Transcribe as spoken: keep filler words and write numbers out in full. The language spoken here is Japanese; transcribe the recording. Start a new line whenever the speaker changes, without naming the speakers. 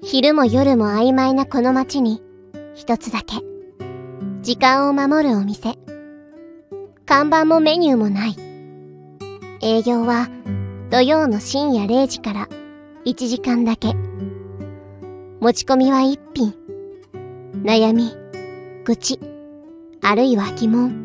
昼も夜も曖昧なこの街に一つだけ時間を守るお店。看板もメニューもない。営業は土曜の深夜れいじからいちじかんだけ。持ち込みは一品。悩み、愚痴、あるいは疑問。